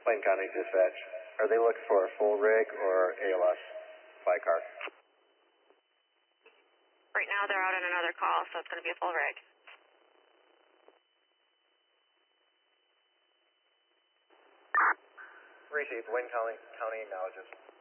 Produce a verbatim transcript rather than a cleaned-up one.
Wayne County Dispatch. Are they looking for a full rig or A L S fly car? Right now they're out on another call, so it's going to be a full rig. Received. Wayne County, County acknowledges.